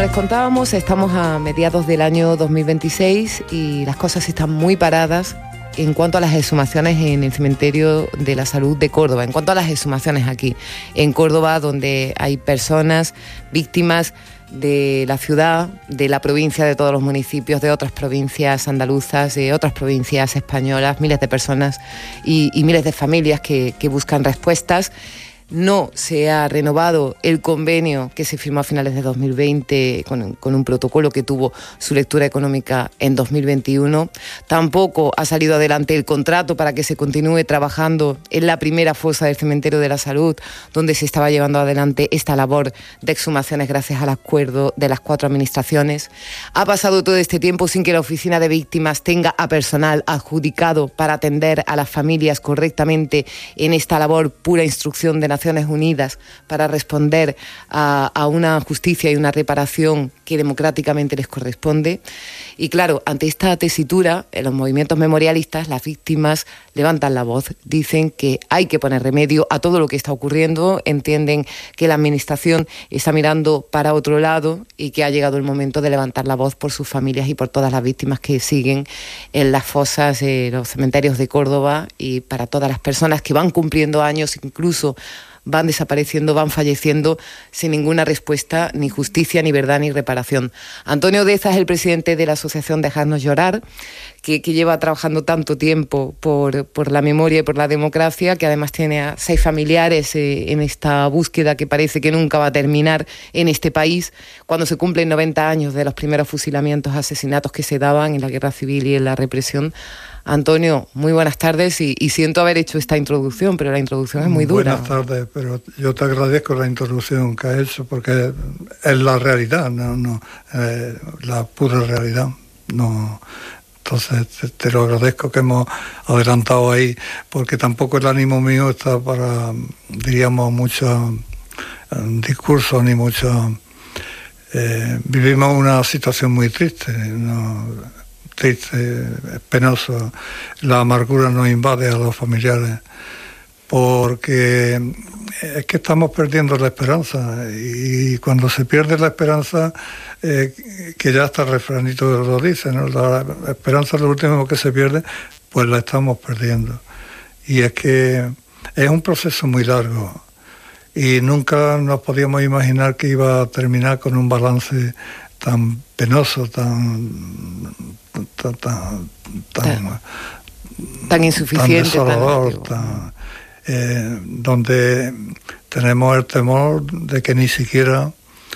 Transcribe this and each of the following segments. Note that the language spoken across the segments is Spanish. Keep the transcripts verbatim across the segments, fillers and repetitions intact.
les contábamos, estamos a mediados del año dos mil veintiséis y las cosas están muy paradas en cuanto a las exhumaciones en el cementerio de la Salud de Córdoba, en cuanto a las exhumaciones aquí en Córdoba, donde hay personas víctimas de la ciudad, de la provincia, de todos los municipios, de otras provincias andaluzas, de otras provincias españolas, miles de personas y, y miles de familias que, que buscan respuestas. No se ha renovado el convenio que se firmó a finales de dos mil veinte con, con un protocolo que tuvo su lectura económica en dos mil veintiuno. Tampoco ha salido adelante el contrato para que se continúe trabajando en la primera fosa del Cementerio de la Salud, donde se estaba llevando adelante esta labor de exhumaciones gracias al acuerdo de las cuatro administraciones. Ha pasado todo este tiempo sin que la Oficina de Víctimas tenga a personal adjudicado para atender a las familias correctamente en esta labor pura instrucción de Naciones Unidas para responder a, a una justicia y una reparación que democráticamente les corresponde. Y claro, ante esta tesitura, en los movimientos memorialistas, las víctimas levantan la voz, dicen que hay que poner remedio a todo lo que está ocurriendo, entienden que la administración está mirando para otro lado y que ha llegado el momento de levantar la voz por sus familias y por todas las víctimas que siguen en las fosas de los cementerios de Córdoba y para todas las personas que van cumpliendo años, incluso van desapareciendo, van falleciendo sin ninguna respuesta, ni justicia, ni verdad, ni reparación. Antonio Deza es el presidente de la asociación Dejarnos Llorar, que, que lleva trabajando tanto tiempo por, por la memoria y por la democracia, que además tiene a seis familiares eh, en esta búsqueda que parece que nunca va a terminar en este país, cuando se cumplen noventa años de los primeros fusilamientos, asesinatos que se daban en la guerra civil y en la represión. Antonio, muy buenas tardes y, y siento haber hecho esta introducción, pero la introducción es muy dura. Buenas tardes, pero yo te agradezco la introducción que has hecho porque es la realidad, no, no eh, la pura realidad. No, entonces te, te lo agradezco que hemos adelantado ahí, porque tampoco el ánimo mío está para, diríamos, mucho eh, discurso ni mucho. Eh, vivimos una situación muy triste, ¿no? Triste, penoso. La amargura nos invade a los familiares porque es que estamos perdiendo la esperanza y cuando se pierde la esperanza, eh, que ya hasta el refranito lo dice, ¿no? La esperanza es lo último que se pierde, pues la estamos perdiendo. Y es que es un proceso muy largo y nunca nos podíamos imaginar que iba a terminar con un balance tan penoso, tan tan tan tan, tan insuficiente, tan desolador, tan, eh, donde tenemos el temor de que ni siquiera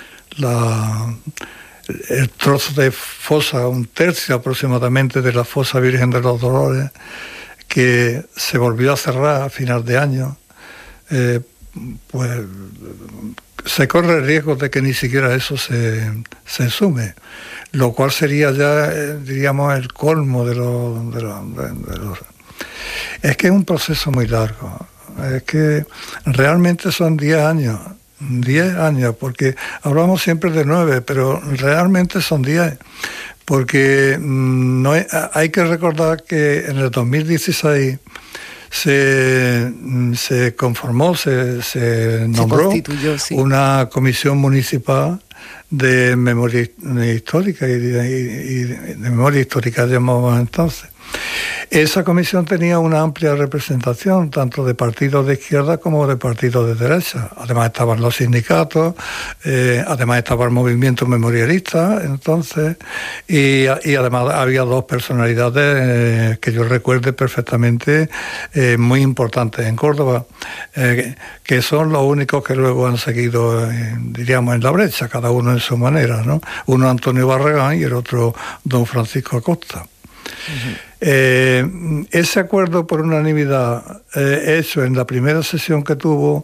la el trozo de fosa, un tercio aproximadamente de la fosa Virgen de los Dolores, que se volvió a cerrar a final de año, eh, pues se corre el riesgo de que ni siquiera eso se, se sume, lo cual sería ya, eh, diríamos, el colmo de los, de, los, de, de los... Es que es un proceso muy largo, es que realmente son diez años, diez años, porque hablamos siempre de nueve, pero realmente son diez, porque mmm, no hay, hay que recordar que en el dos mil dieciséis Se, se conformó, se, se nombró se sí. una comisión municipal de memoria histórica y de, y de memoria histórica llamamos entonces. Esa comisión tenía una amplia representación, tanto de partidos de izquierda como de partidos de derecha. Además estaban los sindicatos, eh, además estaba el movimiento memorialista, entonces, y, y además había dos personalidades eh, que yo recuerde perfectamente, eh, muy importantes en Córdoba, eh, que son los únicos que luego han seguido, eh, diríamos, en la brecha, cada uno en su manera, ¿no? Uno Antonio Barragán y el otro don Francisco Acosta. Uh-huh. Eh, ese acuerdo por unanimidad eh, hecho en la primera sesión que tuvo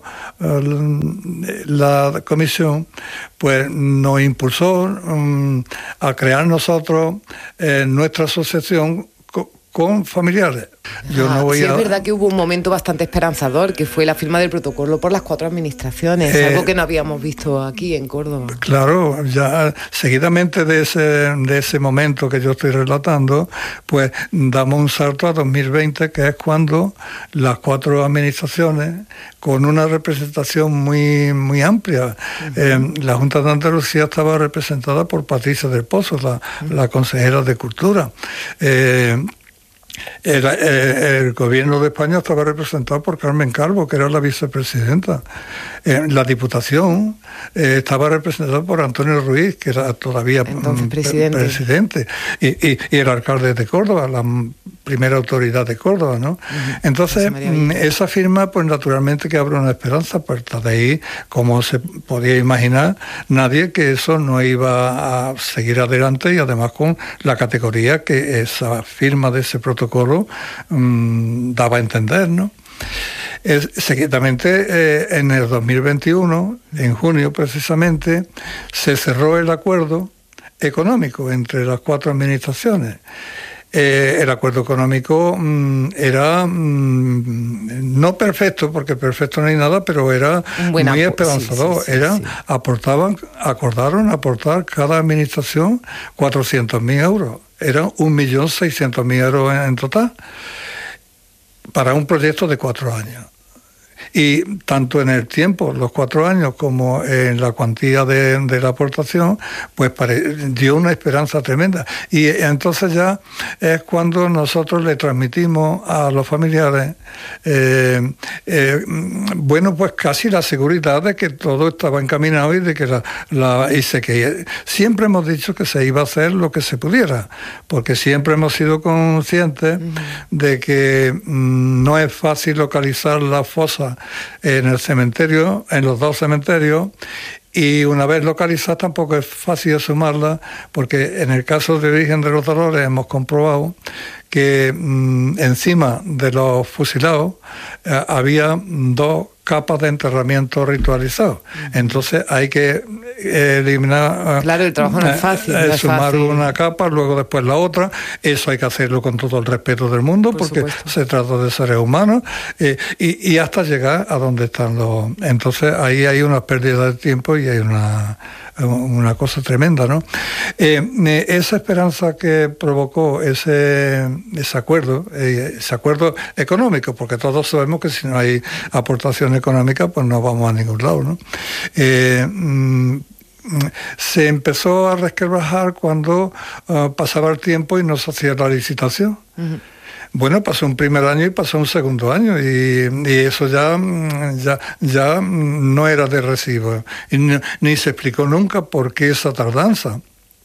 eh, la comisión, pues nos impulsó um, a crear nosotros eh, nuestra asociación co- con familiares. Yo ah, no voy sí, a... es verdad que hubo un momento bastante esperanzador, que fue la firma del protocolo por las cuatro administraciones, eh, algo que no habíamos visto aquí en Córdoba. Claro, ya seguidamente de ese, de ese momento que yo estoy relatando, pues damos un salto a dos mil veinte, que es cuando las cuatro administraciones, con una representación muy, muy amplia, uh-huh. eh, la Junta de Andalucía estaba representada por Patricia del Pozo, la, uh-huh. la consejera de Cultura. Eh, El, el, el gobierno de España estaba representado por Carmen Calvo, que era la vicepresidenta. Eh, la Diputación eh, estaba representada por Antonio Ruiz, que era todavía Entonces, presidente. presidente. Y, y, y el alcalde de Córdoba, la primera autoridad de Córdoba, ¿no? Uh-huh. Entonces, esa firma, pues naturalmente que abre una esperanza, pues de ahí, como se podía imaginar, nadie que eso no iba a seguir adelante, y además con la categoría que esa firma de ese protocolo um, daba a entender, ¿no? Es, seguidamente, eh, en el dos mil veintiuno, en junio precisamente, se cerró el acuerdo económico entre las cuatro administraciones. Eh, el acuerdo económico mmm, era mmm, no perfecto, porque perfecto no hay nada, pero era muy ap- esperanzador. Sí, sí, sí, era, sí. Aportaban, acordaron aportar cada administración cuatrocientos mil euros. Eran un millón seiscientos mil euros en, en total, para un proyecto de cuatro años. Y tanto en el tiempo, los cuatro años, como en la cuantía de, de la aportación, pues pare, dio una esperanza tremenda. Y entonces ya es cuando nosotros le transmitimos a los familiares, eh, eh, bueno, pues casi la seguridad de que todo estaba encaminado y de que la, la y se, que siempre hemos dicho que se iba a hacer lo que se pudiera, porque siempre hemos sido conscientes uh-huh. de que mm, no es fácil localizar la fosa en el cementerio, en los dos cementerios, y una vez localizada tampoco es fácil sumarla, porque en el caso de Virgen de los Dolores hemos comprobado que mmm, encima de los fusilados eh, había dos capas de enterramiento ritualizado. Entonces hay que eh, eliminar... Claro, el trabajo no es fácil. Eh, no es sumar fácil. una capa, luego después la otra. Eso hay que hacerlo con todo el respeto del mundo, Por porque supuesto. Se trata de seres humanos, eh, y, y hasta llegar a donde están los... Entonces ahí hay una pérdida de tiempo y hay una... una cosa tremenda, ¿no? Eh, esa esperanza que provocó ese, ese acuerdo, eh, ese acuerdo económico, porque todos sabemos que si no hay aportación económica, pues no vamos a ningún lado, ¿no? Eh, mm, se empezó a resquebrajar cuando uh, pasaba el tiempo y no se hacía la licitación. Uh-huh. Bueno, pasó un primer año y pasó un segundo año, y, y eso ya, ya, ya no era de recibo. Y ni, ni se explicó nunca por qué esa tardanza.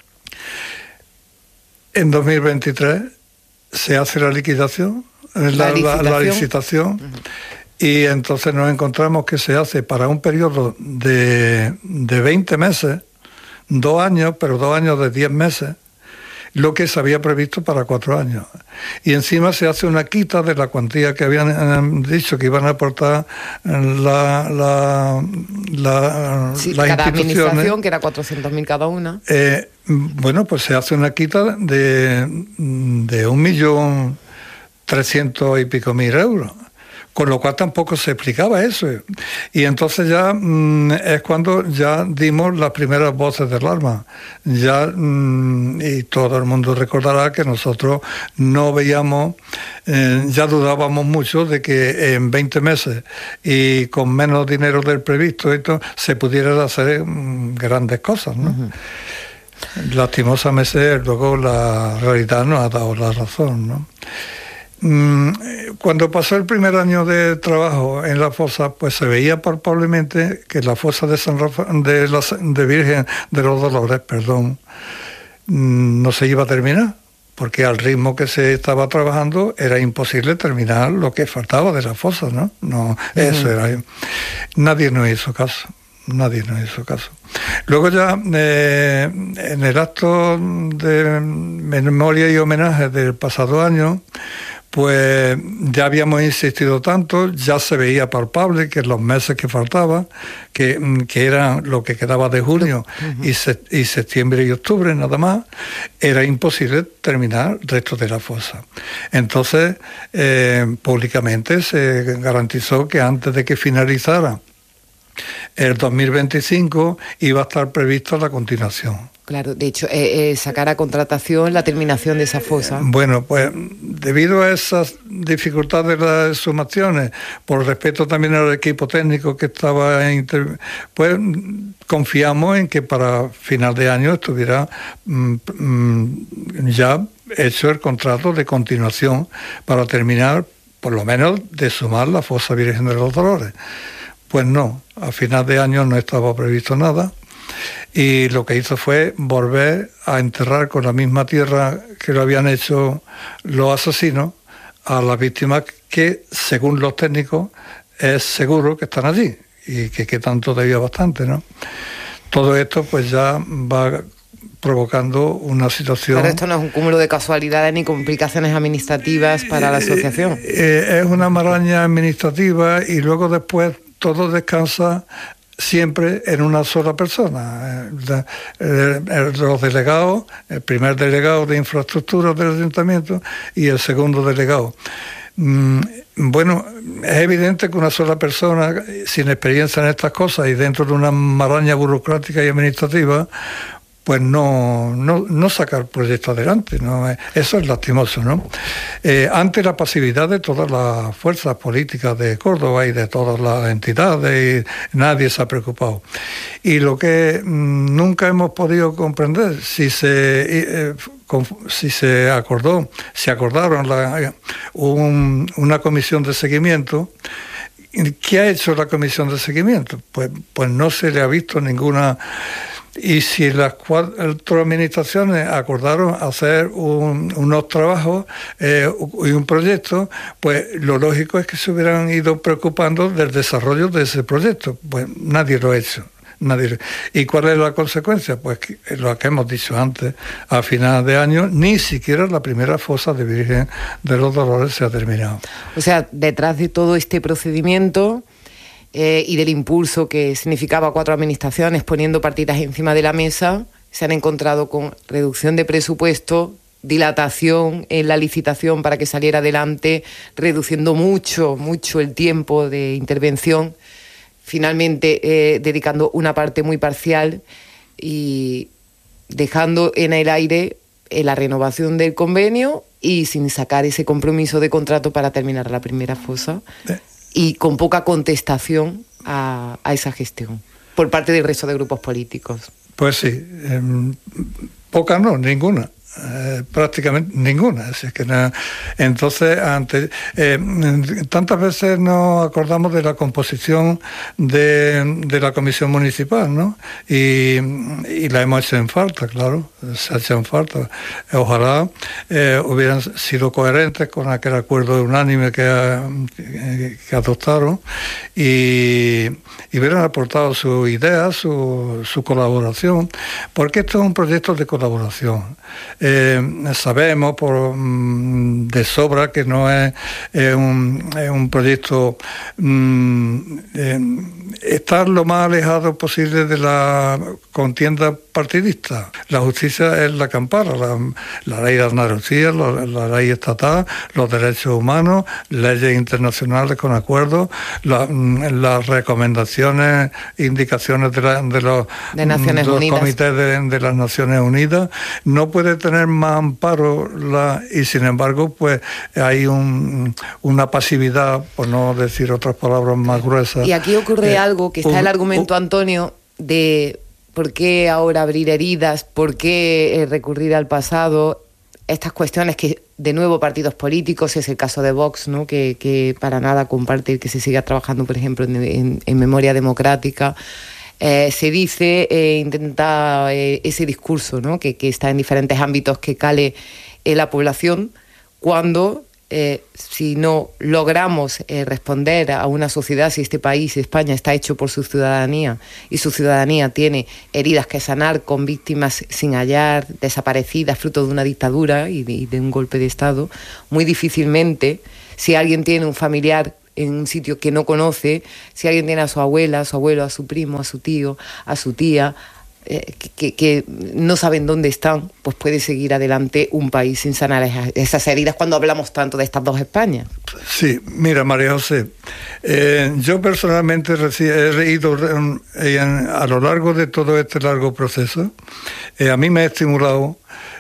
En dos mil veintitrés se hace la liquidación, la, la, licitación. la, la licitación, uh-huh. Y entonces nos encontramos que se hace para un periodo de, de veinte meses, dos años, pero dos años de diez meses, lo que se había previsto para cuatro años. Y encima se hace una quita de la cuantía que habían eh, dicho que iban a aportar la, la, la, sí, las cada instituciones. administración, que era cuatrocientos mil cada una. Eh, bueno, pues se hace una quita de, de un millón trescientos y pico mil euros. Con lo cual tampoco se explicaba eso. Y entonces ya mmm, es cuando ya dimos las primeras voces de alarma. Ya, mmm, y todo el mundo recordará que nosotros no veíamos, eh, ya dudábamos mucho de que en veinte meses y con menos dinero del previsto esto, se pudieran hacer mmm, grandes cosas, ¿no? Uh-huh. Lastimosamente luego la realidad nos ha dado la razón, ¿no? Cuando pasó el primer año de trabajo en la fosa, pues se veía palpablemente que la fosa de San Rafael, de, la, de Virgen de los Dolores, perdón, no se iba a terminar, porque al ritmo que se estaba trabajando era imposible terminar lo que faltaba de la fosa, ¿no? No, uh-huh. Eso era. Nadie nos hizo caso. Nadie nos hizo caso. Luego ya, eh, en el acto de memoria y homenaje del pasado año, pues ya habíamos insistido tanto, ya se veía palpable que los meses que faltaban, que, que eran lo que quedaba de junio uh-huh. y, se, y septiembre y octubre nada más, era imposible terminar el resto de la fosa. Entonces, eh, públicamente se garantizó que antes de que finalizara el dos mil veinticinco iba a estar prevista la continuación. Claro, de hecho, eh, eh, sacar a contratación la terminación de esa fosa. Bueno, pues debido a esas dificultades de las exhumaciones, por respeto también al equipo técnico que estaba, inter... pues confiamos en que para final de año estuviera mm, mm, ya hecho el contrato de continuación para terminar, por lo menos, de sumar la fosa Virgen de los Dolores. Pues no, a final de año no estaba previsto nada. Y lo que hizo fue volver a enterrar con la misma tierra que lo habían hecho los asesinos a las víctimas que, según los técnicos, es seguro que están allí y que, que tanto debía bastante, ¿no? Todo esto pues ya va provocando una situación... Pero esto no es un cúmulo de casualidades ni complicaciones administrativas para la asociación. Eh, eh, es una maraña administrativa y luego después todo descansa siempre en una sola persona. Los delegados, el primer delegado de infraestructura del ayuntamiento y el segundo delegado. Bueno, es evidente que una sola persona sin experiencia en estas cosas y dentro de una maraña burocrática y administrativa, pues no, no, no sacar proyectos adelante, ¿no? Eso es lastimoso, ¿no? Eh, ante la pasividad de todas las fuerzas políticas de Córdoba y de todas las entidades, y nadie se ha preocupado. Y lo que mmm, nunca hemos podido comprender, si se, eh, con, si se acordó, se acordaron la, un, una comisión de seguimiento. ¿Qué ha hecho la comisión de seguimiento? Pues, pues no se le ha visto ninguna... Y si las cuatro administraciones acordaron hacer un, unos trabajos eh, y un proyecto, pues lo lógico es que se hubieran ido preocupando del desarrollo de ese proyecto. Pues nadie lo ha hecho. Nadie. ¿Y cuál es la consecuencia? Pues que, lo que hemos dicho antes, a final de año ni siquiera la primera fosa de Virgen de los Dolores se ha terminado. O sea, detrás de todo este procedimiento... Eh, y del impulso que significaba cuatro administraciones poniendo partidas encima de la mesa, se han encontrado con reducción de presupuesto, dilatación en la licitación para que saliera adelante, reduciendo mucho, mucho el tiempo de intervención, finalmente eh, dedicando una parte muy parcial y dejando en el aire eh, la renovación del convenio y sin sacar ese compromiso de contrato para terminar la primera fosa. Y con poca contestación a, a esa gestión por parte del resto de grupos políticos. Pues sí, eh, poca no, ninguna. Eh, prácticamente ninguna. Es que no, entonces, ante, eh, tantas veces nos acordamos de la composición de, de la comisión municipal, ¿no? Y, y la hemos hecho en falta, claro, se ha hecho en falta. Ojalá eh, hubieran sido coherentes con aquel acuerdo unánime que, que, que adoptaron y, y hubieran aportado sus ideas, su, su colaboración, porque esto es un proyecto de colaboración. Eh, sabemos por mm, de sobra que no es, eh, un, es un proyecto mm, eh, estar lo más alejado posible de la contienda partidista. La justicia es la que ampara la, la ley de Andalucía, la, la ley estatal, los derechos humanos, leyes internacionales con acuerdos, la, las recomendaciones, indicaciones de, la, de los, de Naciones los Unidas. comités de, de las Naciones Unidas. No puede tener más amparo la, y sin embargo pues hay un, una pasividad, por no decir otras palabras más gruesas. Y aquí ocurre eh, algo que está un, el argumento, un, Antonio, de por qué ahora abrir heridas, por qué eh, recurrir al pasado, estas cuestiones que de nuevo partidos políticos, es el caso de Vox, ¿no? que, que para nada comparte que se siga trabajando, por ejemplo, en, en, en memoria democrática. Eh, se dice, eh, intenta eh, ese discurso, ¿no? que, que está en diferentes ámbitos que cale en la población, cuando eh, si no logramos eh, responder a una sociedad, si este país, España, está hecho por su ciudadanía y su ciudadanía tiene heridas que sanar, con víctimas sin hallar, desaparecidas, fruto de una dictadura y de, y de un golpe de Estado, muy difícilmente, si alguien tiene un familiar en un sitio que no conoce, si alguien tiene a su abuela, a su abuelo, a su primo, a su tío, a su tía, Eh, que, que no saben dónde están, pues puede seguir adelante un país sin sanar esas, esas heridas cuando hablamos tanto de estas dos Españas. Sí, mira, María José, eh, yo personalmente he leído eh, a lo largo de todo este largo proceso, eh, a mí me ha estimulado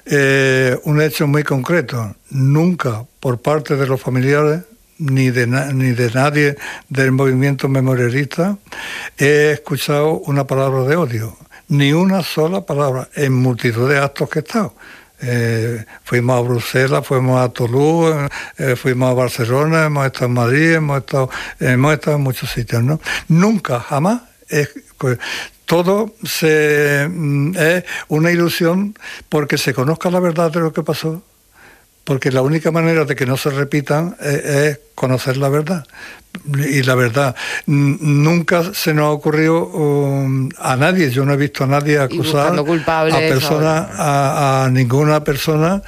eh, un hecho muy concreto. Nunca por parte de los familiares ni de, na- ni de nadie del movimiento memorialista he escuchado una palabra de odio. Ni una sola palabra, en multitud de actos que he estado. Eh, fuimos a Bruselas, fuimos a Toulouse, eh, fuimos a Barcelona, hemos estado en Madrid, hemos estado, hemos estado en muchos sitios, ¿no? Nunca, jamás, es, pues, todo se, es una ilusión porque se conozca la verdad de lo que pasó, porque la única manera de que no se repitan es, es conocer la verdad. Y la verdad, nunca se nos ha ocurrido um, a nadie, yo no he visto a nadie acusar a personas, a, a ninguna persona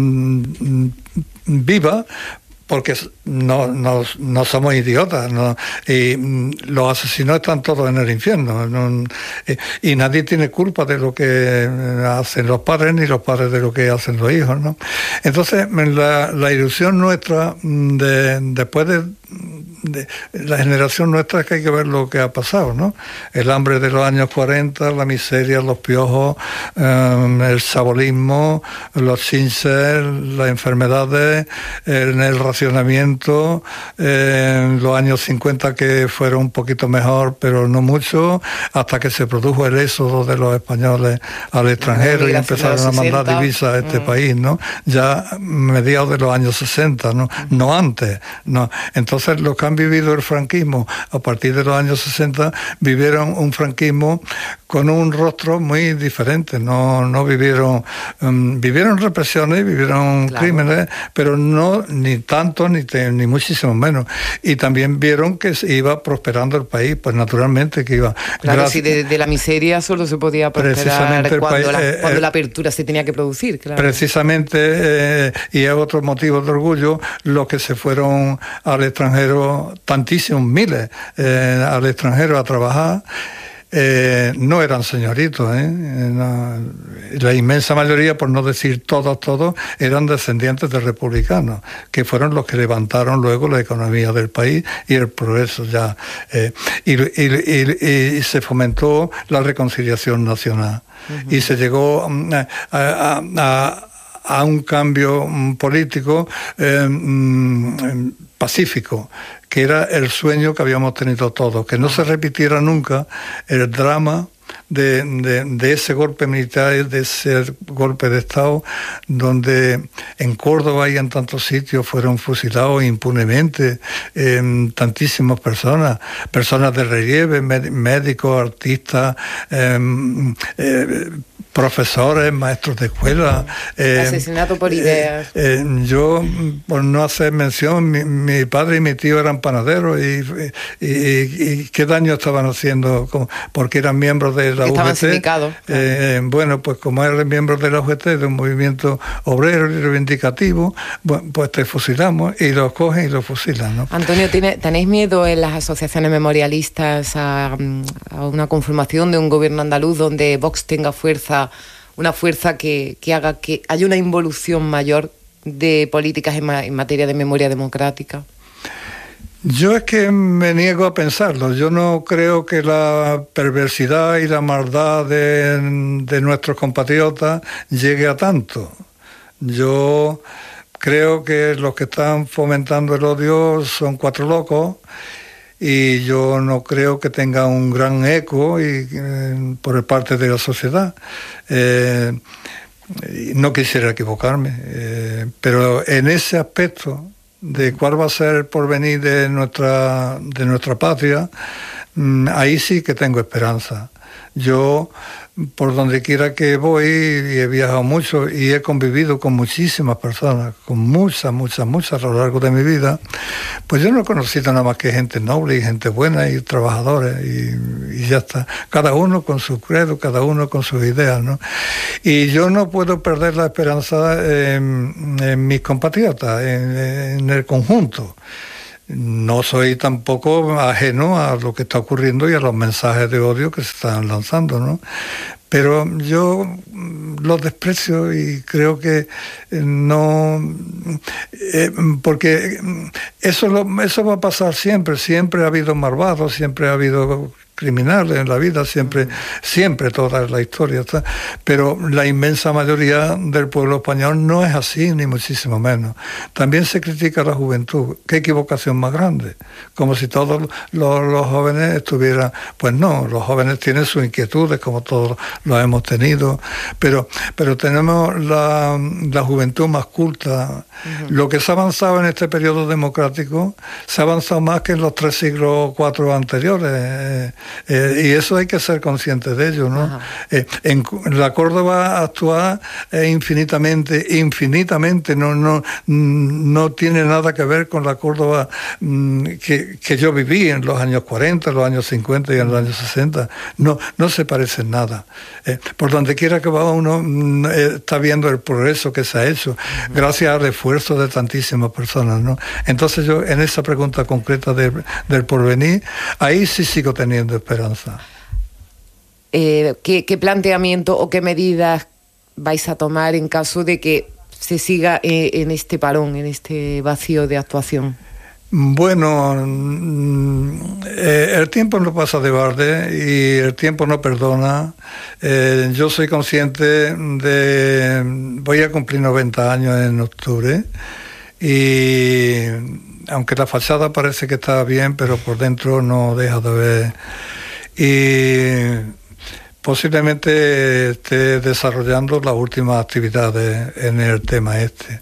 um, viva, porque no, no, no somos idiotas, ¿no? Y mm, los asesinos están todos en el infierno, ¿no? y, y nadie tiene culpa de lo que hacen los padres ni los padres de lo que hacen los hijos, ¿no? Entonces la, la ilusión nuestra de, después de, de la generación nuestra es que hay que ver lo que ha pasado, ¿no? El hambre de los años cuarenta, la miseria, los piojos, eh, el sabolismo, los chinches, las enfermedades, el, el racionamiento, eh, en los años cincuenta que fueron un poquito mejor, pero no mucho, hasta que se produjo el éxodo de los españoles al extranjero y empezaron a mandar divisas a este mm. país, ¿no? Ya mediados de los años sesenta, ¿no? Mm. No antes, ¿no? Entonces los que han vivido el franquismo a partir de los años sesenta vivieron un franquismo con un rostro muy diferente, no, no vivieron, um, vivieron represiones, vivieron claro. crímenes, pero no ni tanto ni, te, ni muchísimo menos. Y también vieron que se iba prosperando el país, pues naturalmente que iba. Claro, gracias, si de, de la miseria solo se podía prosperar cuando, país, la, eh, cuando eh, la apertura se tenía que producir. Claro. Precisamente, eh, y es otro motivo de orgullo, los que se fueron al extranjero, tantísimos miles, eh, al extranjero a trabajar. Eh, no eran señoritos, ¿eh? La, la inmensa mayoría, por no decir todos, todos, eran descendientes de republicanos, que fueron los que levantaron luego la economía del país y el progreso ya. Eh, y, y, y, y se fomentó la reconciliación nacional. Uh-huh. Y se llegó a, a, a, a un cambio político eh, pacífico, que era el sueño que habíamos tenido todos, que no se repitiera nunca el drama de, de, de ese golpe militar, de ese golpe de Estado, donde en Córdoba y en tantos sitios fueron fusilados impunemente eh, tantísimas personas, personas de relieve, médicos, artistas, eh, eh, profesores, maestros de escuela. Eh, Asesinato por ideas. Eh, eh, yo, por no hacer mención, mi, mi padre y mi tío eran panaderos y, y, y, y qué daño estaban haciendo porque eran miembros de la U G T. Estaban sindicados. Eh, bueno, pues como eran miembros de la U G T, de un movimiento obrero y reivindicativo, bueno, pues te fusilamos y los cogen y los fusilan, ¿no? Antonio, ¿tiene, ¿tenéis miedo en las asociaciones memorialistas a, a una conformación de un gobierno andaluz donde Vox tenga fuerza, una fuerza que, que haga que haya una involución mayor de políticas en, ma- en materia de memoria democrática? Yo es que me niego a pensarlo. Yo no creo que la perversidad y la maldad de, de nuestros compatriotas llegue a tanto. Yo creo que los que están fomentando el odio son cuatro locos y yo no creo que tenga un gran eco y, eh, por parte de la sociedad. Eh, no quisiera equivocarme, eh, pero en ese aspecto de cuál va a ser el porvenir de nuestra, de nuestra patria, mmm, ahí sí que tengo esperanza. Yo por donde quiera que voy, y he viajado mucho y he convivido con muchísimas personas, con muchas, muchas, muchas a lo largo de mi vida, pues yo no he conocido nada más que gente noble y gente buena y trabajadores, y, y ya está. Cada uno con su credo, cada uno con sus ideas, ¿no? Y yo no puedo perder la esperanza en, en mis compatriotas, en, en el conjunto. No soy tampoco ajeno a lo que está ocurriendo y a los mensajes de odio que se están lanzando, ¿no? Pero yo los desprecio y creo que no... Eh, porque eso, lo, eso va a pasar siempre. Siempre ha habido malvados, siempre ha habido criminales en la vida, siempre, siempre toda la historia está, pero la inmensa mayoría del pueblo español no es así, ni muchísimo menos. También se critica a la juventud. ¿Qué equivocación más grande? Como si todos los, los jóvenes estuvieran... Pues no, los jóvenes tienen sus inquietudes, como todos los hemos tenido, pero, pero tenemos la, la juventud más culta. Uh-huh. Lo que se ha avanzado en este periodo democrático se ha avanzado más que en los tres siglos o cuatro anteriores. Eh, Eh, y eso hay que ser consciente de ello, ¿no? Eh, en la Córdoba actual es infinitamente, infinitamente, no, no, no tiene nada que ver con la Córdoba mm, que, que yo viví en los años cuarenta, en los años cincuenta y en los años sesenta. No, no se parece en nada. Eh, por donde quiera que va uno mm, eh, está viendo el progreso que se ha hecho, uh-huh. gracias al esfuerzo de tantísimas personas, ¿no? Entonces yo, en esa pregunta concreta de, del porvenir, ahí sí sigo teniendo esperanza. Eh, ¿qué, ¿Qué planteamiento o qué medidas vais a tomar en caso de que se siga eh, en este parón, en este vacío de actuación? Bueno, eh, el tiempo no pasa de balde y el tiempo no perdona. Eh, yo soy consciente de... Voy a cumplir noventa años en octubre y aunque la fachada parece que está bien, pero por dentro no deja de ver. Y posiblemente esté desarrollando las últimas actividades en el tema este.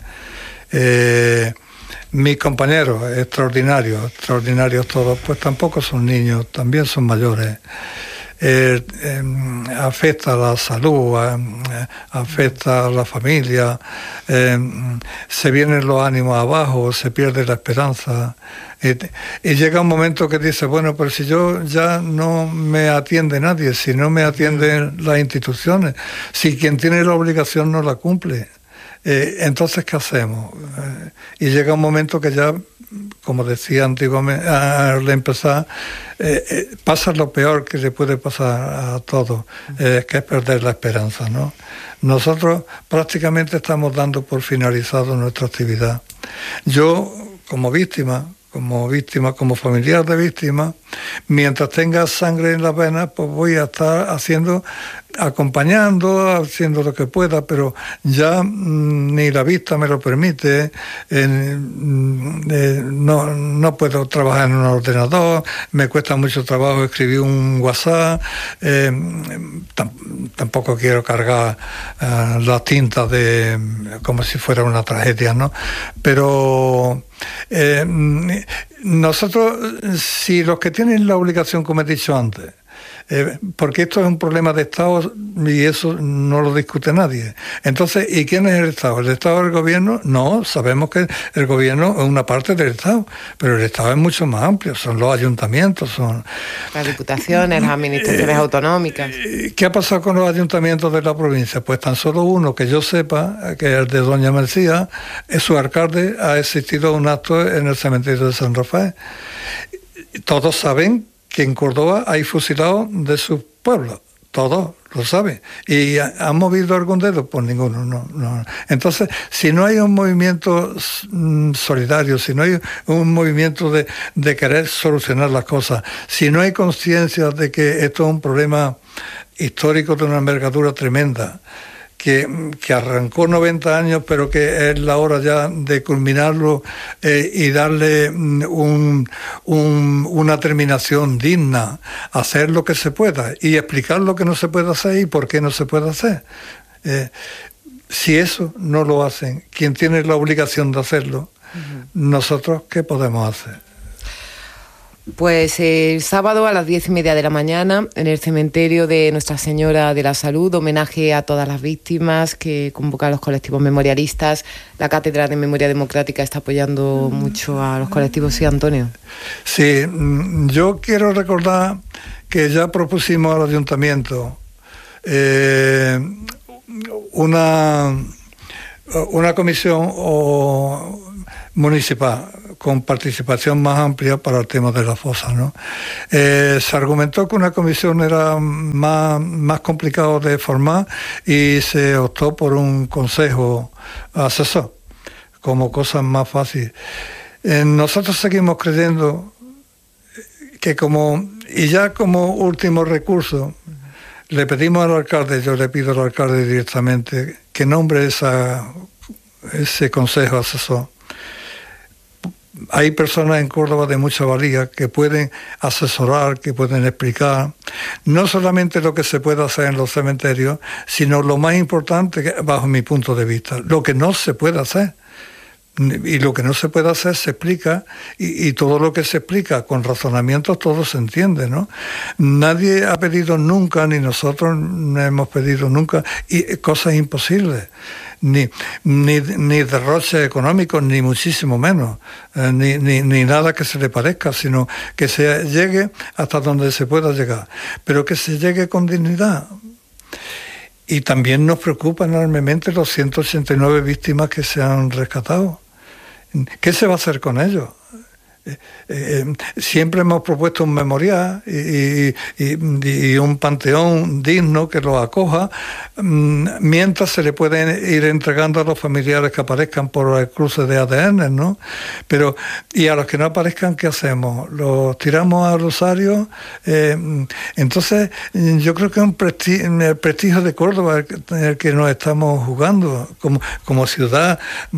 Eh, mis compañeros, extraordinarios, extraordinarios todos, pues tampoco son niños, también son mayores. Eh, eh, afecta a la salud, eh, afecta a la familia, eh, se vienen los ánimos abajo, se pierde la esperanza. Eh, y llega un momento que dice, bueno, pero si yo ya no me atiende nadie, si no me atienden las instituciones, si quien tiene la obligación no la cumple, eh, entonces ¿qué hacemos? Eh, y llega un momento que ya, como decía antiguamente, al empezar, eh, eh, pasa lo peor que le puede pasar a todos, eh, que es perder la esperanza, ¿no? Nosotros prácticamente estamos dando por finalizado nuestra actividad. Yo, como víctima, como víctima, como familiar de víctima, mientras tenga sangre en las venas, pues voy a estar haciendo, acompañando, haciendo lo que pueda, pero ya mmm, ni la vista me lo permite, eh, eh, no, no puedo trabajar en un ordenador, me cuesta mucho trabajo escribir un WhatsApp, eh, tam- tampoco quiero cargar eh, las tintas de como si fuera una tragedia, ¿no? Pero eh, nosotros, si los que tienen la obligación, como he dicho antes, eh, porque esto es un problema de Estado y eso no lo discute nadie. Entonces, ¿y quién es el Estado? ¿El Estado es el gobierno? No, sabemos que el gobierno es una parte del Estado, pero el Estado es mucho más amplio, son los ayuntamientos, son... Las diputaciones, las administraciones eh, autonómicas. ¿Qué ha pasado con los ayuntamientos de la provincia? Pues tan solo uno que yo sepa, que es el de Doña Mercía, es su alcalde, ha existido un acto en el cementerio de San Rafael. Todos saben que en Córdoba hay fusilados de sus pueblos, todos lo saben. ¿Y han movido algún dedo? Pues ninguno, no, no. Entonces, si no hay un movimiento solidario, si no hay un movimiento de, de querer solucionar las cosas, si no hay conciencia de que esto es un problema histórico de una envergadura tremenda, Que, que arrancó noventa años, pero que es la hora ya de culminarlo eh, y darle un, un, una terminación digna, hacer lo que se pueda y explicar lo que no se puede hacer y por qué no se puede hacer. Eh, si eso no lo hacen, quien tiene la obligación de hacerlo, uh-huh. nosotros, ¿qué podemos hacer? Pues el sábado a las diez y media de la mañana en el cementerio de Nuestra Señora de la Salud, homenaje a todas las víctimas que convocan los colectivos memorialistas. La Cátedra de Memoria Democrática está apoyando mucho a los colectivos, sí, Antonio. Sí, yo quiero recordar que ya propusimos al ayuntamiento eh, una, una comisión o municipal con participación más amplia para el tema de las fosas, ¿no? Eh, se argumentó que una comisión era más, más complicado de formar y se optó por un consejo asesor como cosa más fácil. Eh, nosotros seguimos creyendo que como, y ya como último recurso, le pedimos al alcalde, yo le pido al alcalde directamente, que nombre esa, ese consejo asesor. Hay personas en Córdoba de mucha valía que pueden asesorar, que pueden explicar no solamente lo que se puede hacer en los cementerios, sino lo más importante, bajo mi punto de vista, lo que no se puede hacer. Y lo que no se puede hacer se explica, y, y todo lo que se explica con razonamientos todo se entiende, ¿no? Nadie ha pedido nunca, ni nosotros no hemos pedido nunca, y cosas imposibles. Ni, ni, ni derroches económicos, ni muchísimo menos, eh, ni, ni, ni nada que se le parezca, sino que se llegue hasta donde se pueda llegar, pero que se llegue con dignidad. Y también nos preocupa enormemente los ciento ochenta y nueve víctimas que se han rescatado. ¿Qué se va a hacer con ellos? Eh, eh, siempre hemos propuesto un memorial y, y, y, y un panteón digno que los acoja, mmm, mientras se le pueden ir entregando a los familiares que aparezcan por el cruce de A D N, ¿no? Pero, y a los que no aparezcan, ¿qué hacemos? ¿Los tiramos al Rosario? Eh, entonces, yo creo que es un prestigio, el prestigio de Córdoba el que, el que nos estamos jugando como, como ciudad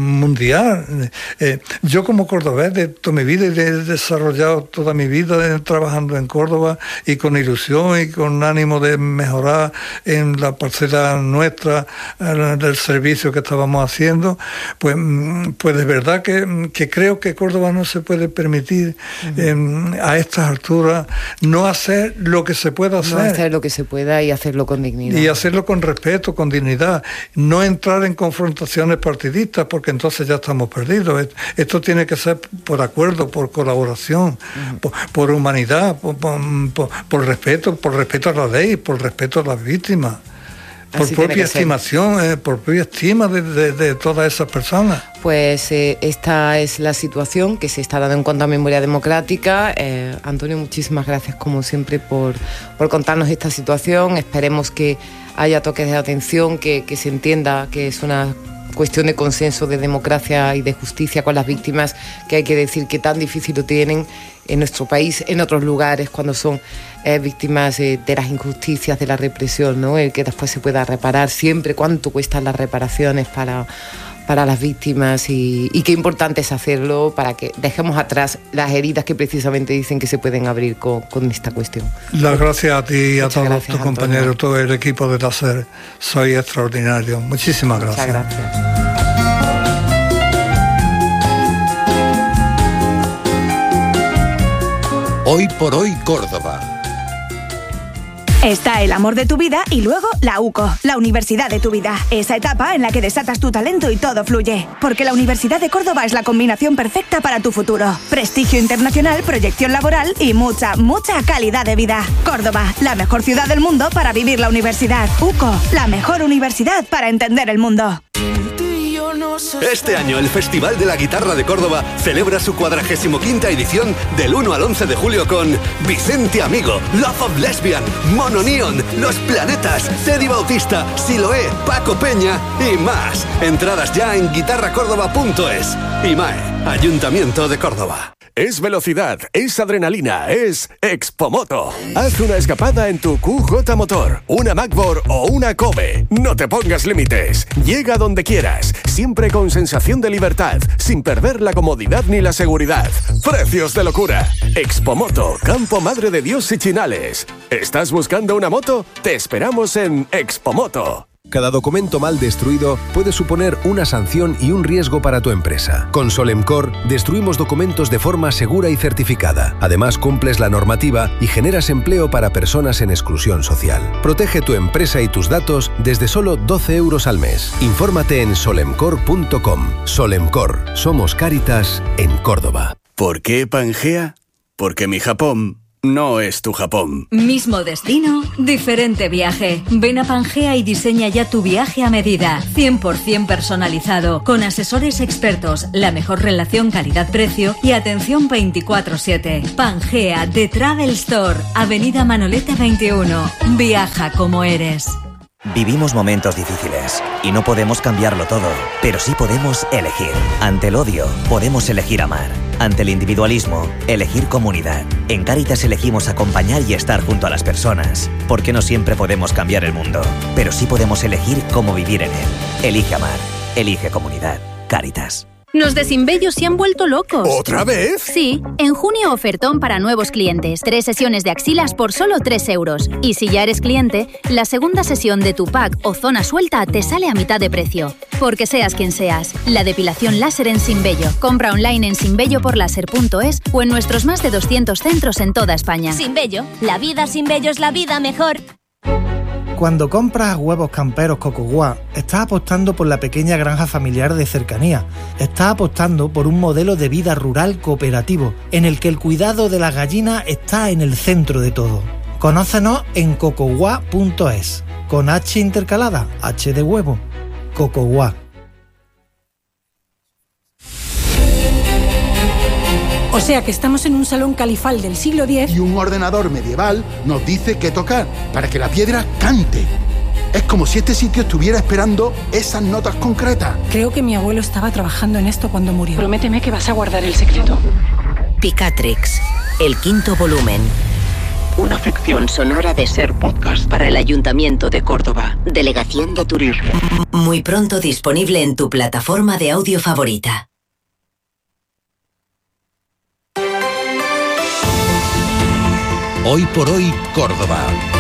mundial. Eh, yo como cordobés de toda mi vida, he desarrollado toda mi vida trabajando en Córdoba y con ilusión y con ánimo de mejorar en la parcela nuestra del servicio que estábamos haciendo, pues, pues de verdad que, que creo que Córdoba no se puede permitir uh-huh. eh, a estas alturas no hacer lo que se pueda hacer. No hacer lo que se pueda y hacerlo con dignidad. Y hacerlo con respeto, con dignidad. No entrar en confrontaciones partidistas porque entonces ya estamos perdidos. Esto tiene que ser por acuerdo, por colaboración, uh-huh. por, por humanidad, por, por, por, por respeto, por respeto a la ley, por respeto a las víctimas, por Así propia estimación, eh, por propia estima de, de, de todas esas personas. Pues eh, esta es la situación que se está dando en cuanto a memoria democrática. Eh, Antonio, muchísimas gracias como siempre por, por contarnos esta situación. Esperemos que haya toques de atención, que, que se entienda que es una cuestión de consenso, de democracia y de justicia con las víctimas, que hay que decir que tan difícil lo tienen en nuestro país, en otros lugares, cuando son eh, víctimas eh, de las injusticias, de la represión, ¿no? El que después se pueda reparar siempre, cuánto cuestan las reparaciones para, para las víctimas y, y qué importante es hacerlo para que dejemos atrás las heridas que precisamente dicen que se pueden abrir con, con esta cuestión. Las gracias a ti y a todos gracias, tus compañeros, todo el equipo de Taser. Soy extraordinario. Muchísimas gracias. Muchas gracias. Hoy por hoy Córdoba. Está el amor de tu vida y luego la U C O, la universidad de tu vida. Esa etapa en la que desatas tu talento y todo fluye. Porque la Universidad de Córdoba es la combinación perfecta para tu futuro. Prestigio internacional, proyección laboral y mucha, mucha calidad de vida. Córdoba, la mejor ciudad del mundo para vivir la universidad. U C O, la mejor universidad para entender el mundo. Este año el Festival de la Guitarra de Córdoba celebra su cuadragésimo quinta edición del uno al once de julio con Vicente Amigo, Love of Lesbian, Mono Neon, Los Planetas, Teddy Bautista, Siloé, Paco Peña y más. Entradas ya en guitarra córdoba punto es. IMAE, Ayuntamiento de Córdoba. Es velocidad, es adrenalina, es Expomoto. Haz una escapada en tu Q J Motor, una Macbor o una Kobe. No te pongas límites. Llega donde quieras, siempre con sensación de libertad, sin perder la comodidad ni la seguridad. Precios de locura. Expomoto, Campo Madre de Dios y Chinales. ¿Estás buscando una moto? Te esperamos en Expomoto. Cada documento mal destruido puede suponer una sanción y un riesgo para tu empresa. Con Solemcor destruimos documentos de forma segura y certificada. Además, cumples la normativa y generas empleo para personas en exclusión social. Protege tu empresa y tus datos desde solo doce euros al mes. Infórmate en solemcor punto com. Solemcor. Somos Cáritas en Córdoba. ¿Por qué Pangea? Porque mi Japón no es tu Japón. Mismo destino, diferente viaje. Ven a Pangea y diseña ya tu viaje a medida. cien por ciento personalizado, con asesores expertos, la mejor relación calidad-precio y atención veinticuatro siete. Pangea, The Travel Store, Avenida Manoleta veintiuno. Viaja como eres. Vivimos momentos difíciles y no podemos cambiarlo todo, pero sí podemos elegir. Ante el odio, podemos elegir amar. Ante el individualismo, elegir comunidad. En Cáritas elegimos acompañar y estar junto a las personas, porque no siempre podemos cambiar el mundo, pero sí podemos elegir cómo vivir en él. Elige amar, elige comunidad. Cáritas. Los de Sinbello se han vuelto locos. ¿Otra vez? Sí, en junio ofertón para nuevos clientes. Tres sesiones de axilas por solo tres euros. Y si ya eres cliente, la segunda sesión de tu pack o zona suelta te sale a mitad de precio. Porque seas quien seas, la depilación láser en Sinbello. Compra online en sinbello por láser punto es o en nuestros más de doscientos centros en toda España. Sinbello, la vida sin vello es la vida mejor. Cuando compras huevos camperos Cocoguá, estás apostando por la pequeña granja familiar de cercanía. Estás apostando por un modelo de vida rural cooperativo, en el que el cuidado de las gallinas está en el centro de todo. Conócenos en cocoguá punto es, con H intercalada, H de huevo. Cocoguá. O sea que estamos en un salón califal del siglo diez y un ordenador medieval nos dice qué tocar para que la piedra cante. Es como si este sitio estuviera esperando esas notas concretas. Creo que mi abuelo estaba trabajando en esto cuando murió. Prométeme que vas a guardar el secreto. Picatrix, el quinto volumen. Una ficción sonora de Ser Podcast para el Ayuntamiento de Córdoba. Delegación de Turismo. Muy pronto disponible en tu plataforma de audio favorita. Hoy por hoy, Córdoba.